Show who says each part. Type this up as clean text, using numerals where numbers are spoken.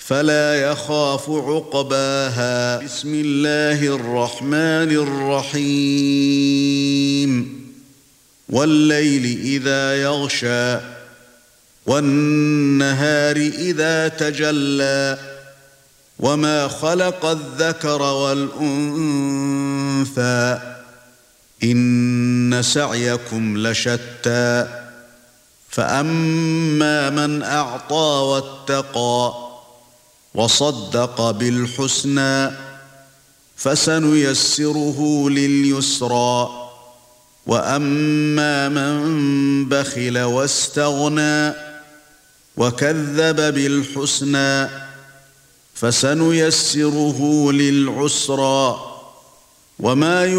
Speaker 1: فلا يخاف عقباها. بسم الله الرحمن الرحيم. والليل إذا يغشى والنهار إذا تجلى وما خلق الذكر والأنثى إن سعيكم لشتى فأما من أعطى واتقى وصدق بالحسنى فسنيسره لليسرى وأما من بخل واستغنى وكذب بالحسنى فسنيسره للعسرى وما